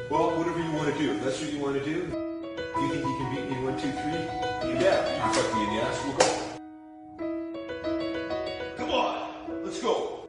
Well, whatever you want to do. If that's what you want to do. You think you can beat me 1, 2, 3? You bet. You fuck me in the ass. We'll go.